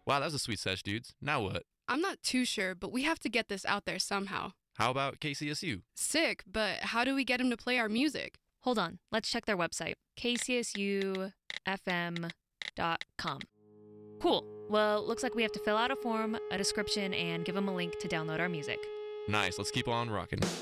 Wow, that was a sweet sesh, dudes. Now what? I'm not too sure, but we have to get this out there somehow. How about KCSU? Sick, but how do we get him to play our music? Hold on, let's check their website, kcsufm.com. Cool. Well, looks like we have to fill out a form, a description, and give them a link to download our music. Nice, let's keep on rocking.